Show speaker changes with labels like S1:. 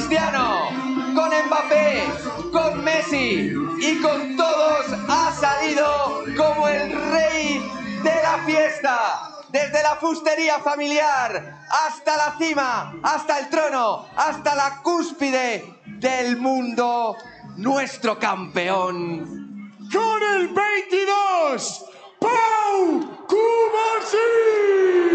S1: Cristiano, con Mbappé, con Messi y con todos ha salido como el rey de la fiesta. Desde la fustería familiar hasta la cima, hasta el trono, hasta la cúspide del mundo, nuestro campeón.
S2: Con el 22, Pau Cubarsí.